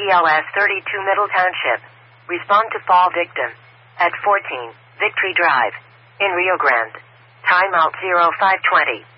BLS 32 Middle Township. Respond to fall victim. At 14, Victory Drive. In Rio Grande. Timeout 0520.